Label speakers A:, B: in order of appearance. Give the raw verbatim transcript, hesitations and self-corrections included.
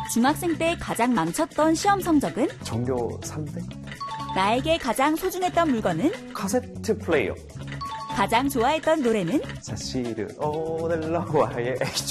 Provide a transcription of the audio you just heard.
A: 중학생 때 가장 망쳤던 시험 성적은?
B: 전교 삼 등?
A: 나에게 가장 소중했던 물건은?
B: 카세트 플레이어.
A: 가장 좋아했던 노래는?
B: 사실은 오늘 너와의